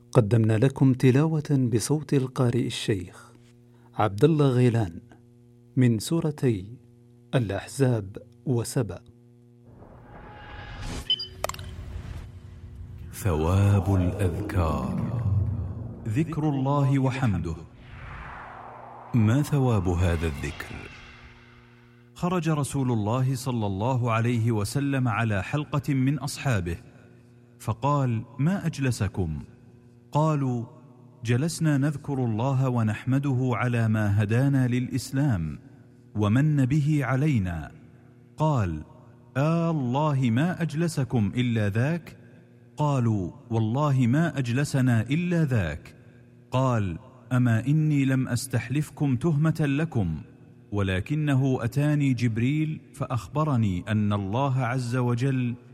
قدمنا لكم تلاوة بصوت القارئ الشيخ عبد الله غيلان من سورتي الأحزاب وسبأ. ثواب الأذكار. ذكر الله وحمده. ما ثواب هذا الذكر؟ خرج رسول الله صلى الله عليه وسلم على حلقة من أصحابه فقال: ما أجلسكم؟ قالوا: جلسنا نذكر الله ونحمده على ما هدانا للإسلام ومن به علينا. قال: الله ما أجلسكم إلا ذاك؟ قالوا: والله ما أجلسنا إلا ذاك. قال: أما إني لم أستحلفكم تهمة لكم، ولكنه أتاني جبريل فأخبرني أن الله عز وجل